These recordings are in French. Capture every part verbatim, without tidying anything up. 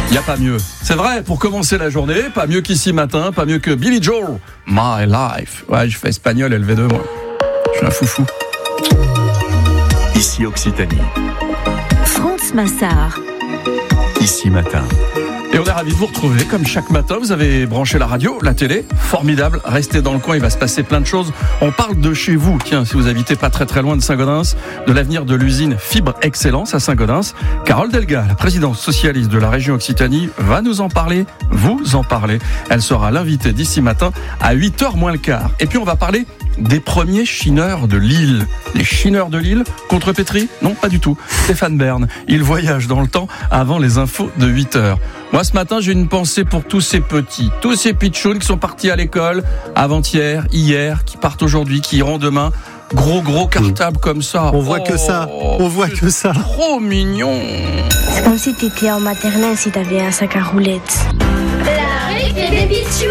Il n'y a pas mieux. C'est vrai, pour commencer la journée, pas mieux qu'ici matin, pas mieux que Billy Joel, My Life. Ouais, je fais espagnol L V deux, moi. Je suis un foufou. Ici Occitanie. France Massard. Ici matin. Et on est ravis de vous retrouver. Comme chaque matin, vous avez branché la radio, la télé. Formidable. Restez dans le coin, il va se passer plein de choses. On parle de chez vous. Tiens, si vous habitez pas très très loin de Saint-Gaudens, de l'avenir de l'usine Fibre Excellence à Saint-Gaudens. Carole Delga, la présidente socialiste de la région Occitanie, va nous en parler. Vous en parlez. Elle sera l'invitée d'ici matin à huit heures moins le quart. Et puis on va parler des premiers chineurs de Lille. Les chineurs de Lille contre Pétri ? Non, pas du tout. Stéphane Bern, il voyage dans le temps avant les infos de huit heures. Moi, ce matin, j'ai une pensée pour tous ces petits, tous ces pitchouns qui sont partis à l'école avant-hier, hier, qui partent aujourd'hui, qui iront demain. Gros, gros cartable comme ça. On voit oh, que ça. On voit que ça. Trop mignon. C'est comme si t'étais en maternelle si t'avais un sac à roulettes. La récré des pitchouns.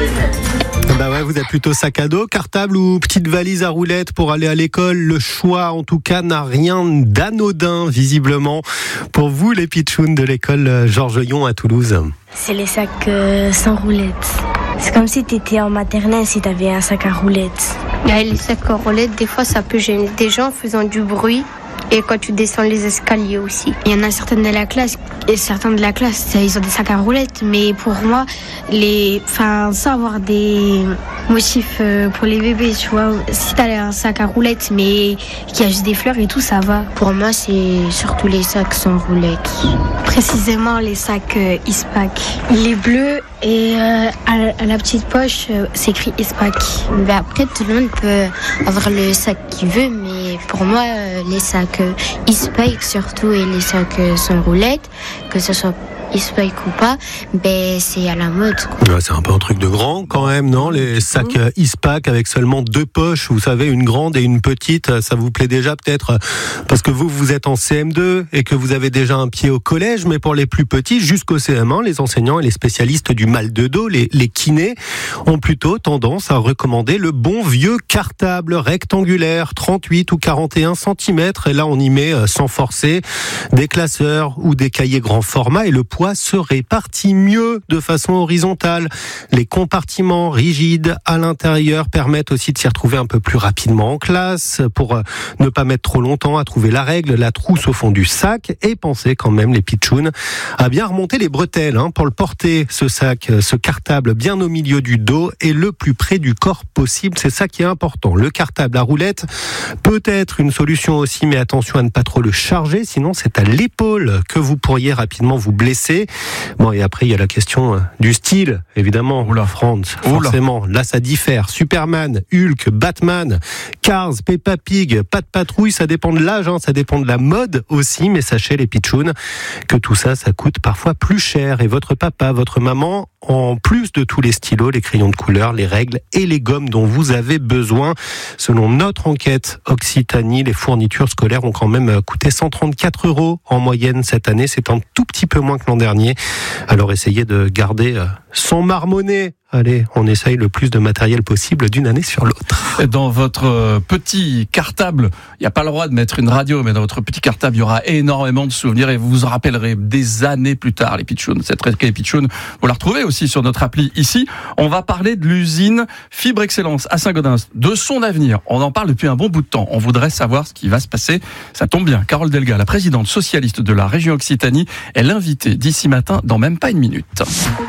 Bah ouais, vous êtes plutôt sac à dos, cartable ou petite valise à roulettes pour aller à l'école. Le choix, en tout cas, n'a rien d'anodin, visiblement, pour vous, les pitchouns de l'école Georges Yon à Toulouse. C'est les sacs euh, sans roulettes. C'est comme si t'étais en maternelle si t'avais un sac à roulettes. Ouais, les sacs à roulettes, des fois, ça peut gêner des gens faisant du bruit. Et quand tu descends les escaliers aussi. Il y en a certaines de la classe, et certains de la classe, ils ont des sacs à roulettes. Mais pour moi, les, enfin, sans avoir des motifs pour les bébés, tu vois. Si t'as un sac à roulettes, mais qu'il y a juste des fleurs et tout, ça va. Pour moi, c'est surtout les sacs sans roulettes. Précisément les sacs euh, Ispac. Les bleus et euh, à, à la petite poche, euh, c'est écrit Ispac. Bah, après, tout le monde peut avoir le sac qu'il veut, mais pour moi, euh, les sacs euh, Ispac surtout et les sacs euh, sans roulettes, que ce soit Ispac ou pas, ben c'est à la mode, quoi. Ouais, c'est un peu un truc de grand quand même, non ? Les sacs mmh. Ispac avec seulement deux poches, vous savez, une grande et une petite, ça vous plaît déjà peut-être parce que vous, vous êtes en C M deux et que vous avez déjà un pied au collège, mais pour les plus petits, jusqu'au C M un, les enseignants et les spécialistes du mal de dos, les, les kinés, ont plutôt tendance à recommander le bon vieux cartable rectangulaire, trente-huit ou quarante et un centimètres, et là on y met, sans forcer, des classeurs ou des cahiers grand format, et le poids se répartit mieux de façon horizontale. Les compartiments rigides à l'intérieur permettent aussi de s'y retrouver un peu plus rapidement en classe pour ne pas mettre trop longtemps à trouver la règle, la trousse au fond du sac, et pensez quand même, les pitchouns, à bien remonter les bretelles hein, pour le porter, ce sac, ce cartable bien au milieu du dos et le plus près du corps possible. C'est ça qui est important. Le cartable à roulette peut être une solution aussi, mais attention à ne pas trop le charger, sinon c'est à l'épaule que vous pourriez rapidement vous blesser. Bon, et après, il y a la question du style, évidemment. Oula, Franz, forcément. Oula. Là, ça diffère. Superman, Hulk, Batman, Cars, Peppa Pig, pas de patrouille, ça dépend de l'âge, hein, ça dépend de la mode aussi, mais sachez, les pitchouns, que tout ça, ça coûte parfois plus cher. Et votre papa, votre maman, en plus de tous les stylos, les crayons de couleur, les règles et les gommes dont vous avez besoin. Selon notre enquête Occitanie, les fournitures scolaires ont quand même coûté cent trente-quatre euros en moyenne cette année. C'est un tout petit peu moins que l'an dernier. Alors essayez de garder sans marmonner. Allez, on essaye le plus de matériel possible d'une année sur l'autre. Dans votre petit cartable, il n'y a pas le droit de mettre une radio, mais dans votre petit cartable, il y aura énormément de souvenirs et vous vous en rappellerez des années plus tard, les pitchouns. Cette récré pitchoun, vous la retrouvez aussi sur notre appli ici. On va parler de l'usine Fibre Excellence à Saint-Gaudens, de son avenir. On en parle depuis un bon bout de temps. On voudrait savoir ce qui va se passer. Ça tombe bien. Carole Delga, la présidente socialiste de la région Occitanie, est l'invitée d'ici matin dans même pas une minute.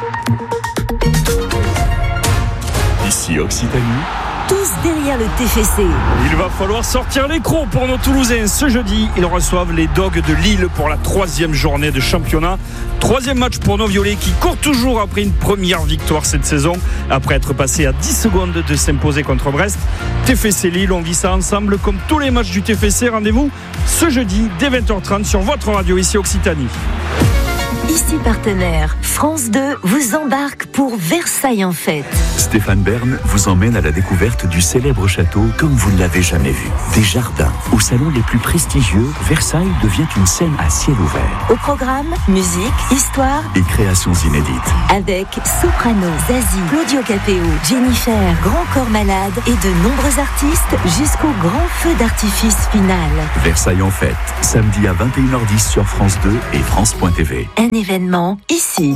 Ici Occitanie. Tous derrière le T F C. Il va falloir sortir les crocs pour nos Toulousains. Ce jeudi, ils reçoivent les Dogs de Lille pour la troisième journée de championnat. Troisième match pour nos Violets qui courent toujours après une première victoire cette saison. Après être passé à dix secondes de s'imposer contre Brest. T F C Lille, on vit ça ensemble comme tous les matchs du T F C. Rendez-vous ce jeudi dès vingt heures trente sur votre radio ici Occitanie. Ici partenaire, France deux vous embarque pour Versailles en fête. Stéphane Bern vous emmène à la découverte du célèbre château comme vous ne l'avez jamais vu. Des jardins, aux salons les plus prestigieux, Versailles devient une scène à ciel ouvert. Au programme, musique, histoire et créations inédites. Avec Soprano, Zazie, Claudio Capéo, Jennifer, Grand Corps Malade et de nombreux artistes jusqu'au grand feu d'artifice final. Versailles en fête, samedi à vingt et une heures dix sur France deux et France point T V. un événement ici.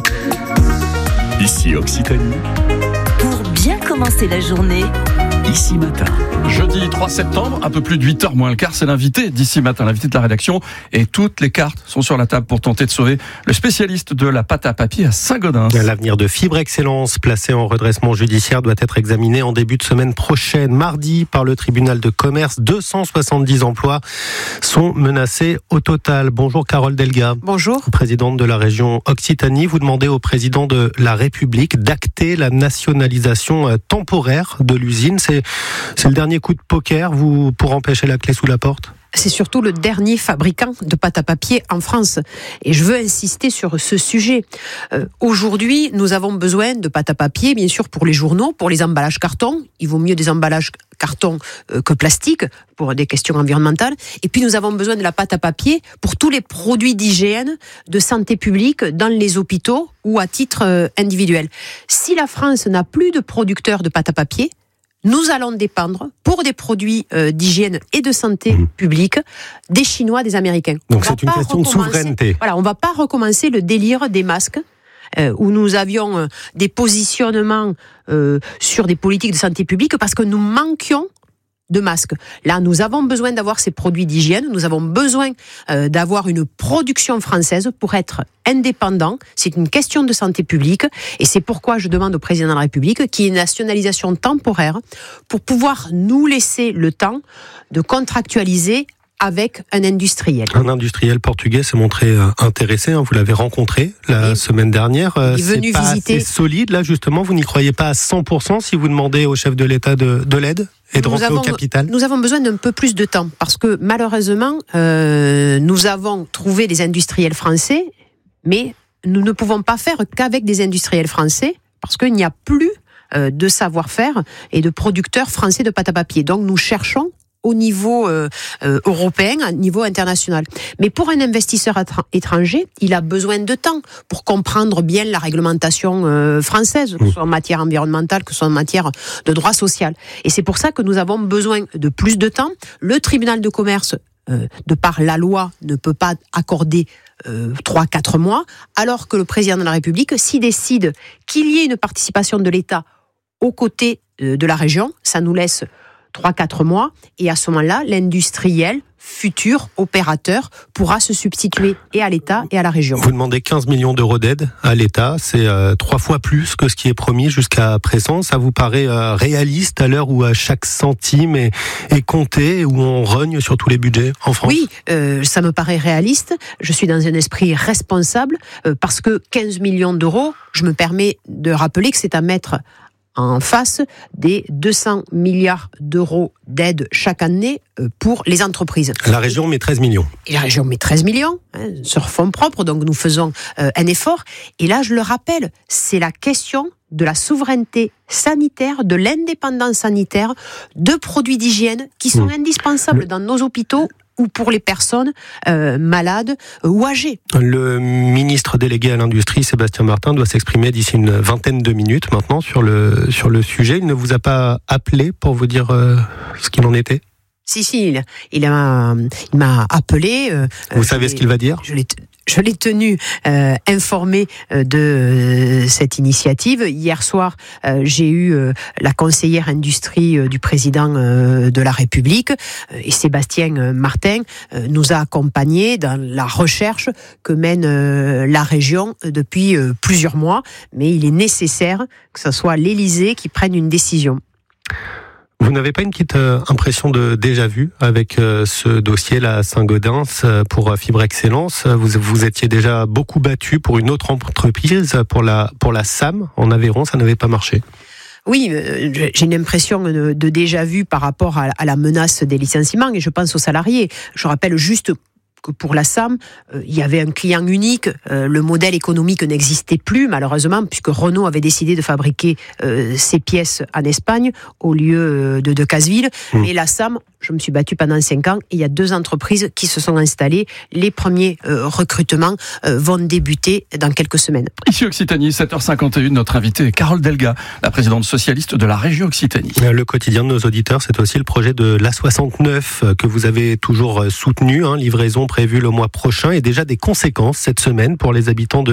Ici Occitanie. Pour bien commencer la journée. Ici Matin. Jeudi trois septembre, un peu plus de huit heures moins le quart, c'est l'invité d'Ici Matin, l'invité de la rédaction. Et toutes les cartes sont sur la table pour tenter de sauver le spécialiste de la pâte à papier à Saint-Gaudens. L'avenir de Fibre Excellence, placé en redressement judiciaire, doit être examiné en début de semaine prochaine. Mardi, par le tribunal de commerce, deux cent soixante-dix emplois sont menacés au total. Bonjour Carole Delga. Bonjour. Présidente de la région Occitanie, vous demandez au président de la République d'acter la nationalisation temporaire de l'usine. C'est C'est le dernier coup de poker vous, pour empêcher la clé sous la porte ? C'est surtout le dernier fabricant de pâte à papier en France. Et je veux insister sur ce sujet. Euh, aujourd'hui, nous avons besoin de pâte à papier, bien sûr, pour les journaux, pour les emballages carton. Il vaut mieux des emballages carton euh, que plastique, pour des questions environnementales. Et puis, nous avons besoin de la pâte à papier pour tous les produits d'hygiène, de santé publique, dans les hôpitaux ou à titre euh, individuel. Si la France n'a plus de producteurs de pâte à papier, nous allons dépendre, pour des produits euh, d'hygiène et de santé mmh. publique, des Chinois, des Américains. Donc c'est une question de souveraineté. Voilà, on ne va pas recommencer le délire des masques, euh, où nous avions euh, des positionnements euh, sur des politiques de santé publique, parce que nous manquions de masques. Là, nous avons besoin d'avoir ces produits d'hygiène, nous avons besoin euh, d'avoir une production française pour être indépendant. C'est une question de santé publique et c'est pourquoi je demande au président de la République qu'il y ait une nationalisation temporaire pour pouvoir nous laisser le temps de contractualiser avec un industriel. Un industriel portugais s'est montré euh, intéressé, hein, vous l'avez rencontré la oui. semaine dernière. Euh, Il est venu c'est pas visiter. assez solide, là justement, vous n'y croyez pas à cent pour cent si vous demandez au chef de l'État de, de l'aide et de nous rentrer avons, au capital. Nous avons besoin d'un peu plus de temps parce que malheureusement, euh, nous avons trouvé des industriels français, mais nous ne pouvons pas faire qu'avec des industriels français parce qu'il n'y a plus euh, de savoir-faire et de producteurs français de pâte à papier. Donc nous cherchons au niveau euh, euh, européen, au niveau international. Mais pour un investisseur étranger, il a besoin de temps pour comprendre bien la réglementation euh, française, que ce soit en matière environnementale, que ce soit en matière de droit social. Et c'est pour ça que nous avons besoin de plus de temps. Le tribunal de commerce, euh, de par la loi, ne peut pas accorder euh, trois à quatre mois, alors que le président de la République, s'il décide qu'il y ait une participation de l'État aux côtés euh, de la région, ça nous laisse trois à quatre mois, et à ce moment-là, l'industriel, futur opérateur, pourra se substituer et à l'État et à la région. Vous demandez quinze millions d'euros d'aide à l'État, c'est euh, trois fois plus que ce qui est promis jusqu'à présent. Ça vous paraît euh, réaliste à l'heure où euh, chaque centime est, est compté, où on rogne sur tous les budgets en France ? Oui, euh, ça me paraît réaliste. Je suis dans un esprit responsable, euh, parce que quinze millions d'euros, je me permets de rappeler que c'est à mettre en face des deux cents milliards d'euros d'aide chaque année pour les entreprises. La région met treize millions. Et la région met treize millions hein, sur fonds propres, donc nous faisons euh, un effort. Et là, je le rappelle, c'est la question de la souveraineté sanitaire, de l'indépendance sanitaire, de produits d'hygiène qui sont mmh. indispensables Le... dans nos hôpitaux ou pour les personnes euh, malades euh, ou âgées. Le ministre délégué à l'industrie, Sébastien Martin, doit s'exprimer d'ici une vingtaine de minutes maintenant sur le, sur le sujet. Il ne vous a pas appelé pour vous dire euh, ce qu'il en était ? Si, si, il, il, a, il m'a appelé. Euh, vous savez ce qu'il va dire ? Je l'ai, je l'ai tenu euh, informé de euh, cette initiative. Hier soir, euh, j'ai eu euh, la conseillère industrie euh, du président euh, de la République euh, et Sébastien Martin euh, nous a accompagnés dans la recherche que mène euh, la région depuis euh, plusieurs mois. Mais il est nécessaire que ce soit l'Élysée qui prenne une décision. Vous n'avez pas une petite euh, impression de déjà-vu avec euh, ce dossier-là à Saint-Gaudens euh, pour euh, Fibre Excellence ? Vous vous étiez déjà beaucoup battu pour une autre entreprise, pour la, pour la S A M en Aveyron, ça n'avait pas marché. Oui, j'ai une impression de déjà-vu par rapport à la menace des licenciements et je pense aux salariés. Je rappelle juste que pour la S A M, euh, il y avait un client unique, euh, le modèle économique n'existait plus malheureusement puisque Renault avait décidé de fabriquer euh, ses pièces en Espagne au lieu de, de Casville. Mmh. Et la S A M, je me suis battue pendant cinq ans et il y a deux entreprises qui se sont installées. Les premiers euh, recrutements euh, vont débuter dans quelques semaines. Ici Occitanie, sept heures cinquante et une, notre invitée est Carole Delga, la présidente socialiste de la région Occitanie. Le quotidien de nos auditeurs, c'est aussi le projet de l'A soixante-neuf que vous avez toujours soutenu, hein, livraison prévue le mois prochain et déjà des conséquences cette semaine pour les habitants de